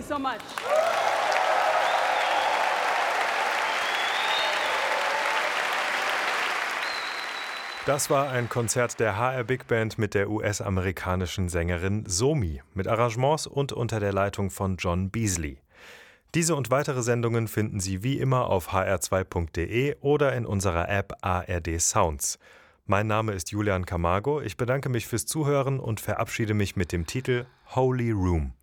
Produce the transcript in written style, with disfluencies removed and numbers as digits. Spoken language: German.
you so much. Das war ein Konzert der HR Big Band mit der US-amerikanischen Sängerin Somi, mit Arrangements und unter der Leitung von John Beasley. Diese und weitere Sendungen finden Sie wie immer auf hr2.de oder in unserer App ARD Sounds. Mein Name ist Julian Camargo, ich bedanke mich fürs Zuhören und verabschiede mich mit dem Titel Holy Room.